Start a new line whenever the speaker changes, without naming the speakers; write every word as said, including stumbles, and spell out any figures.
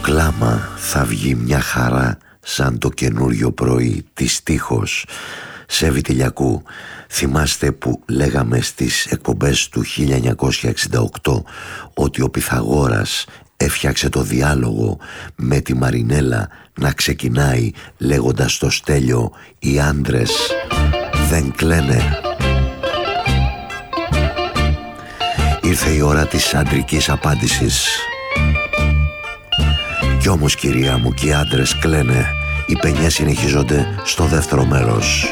κλάμα θα βγει μια χαρά σαν το καινούριο πρωί της στίχος σε Βιτιλιακού. Θυμάστε που λέγαμε στις εκπομπές του χίλια εννιακόσια εξήντα οκτώ ότι ο Πυθαγόρας έφτιαξε το διάλογο με τη Μαρινέλα να ξεκινάει λέγοντας στο Στέλιο «Οι άντρες δεν κλαίνε». Ήρθε η ώρα της αντρικής απάντησης. Κι όμως, κυρία μου, και οι άντρες κλαίνε. Οι παινιές συνεχίζονται στο δεύτερο μέρος.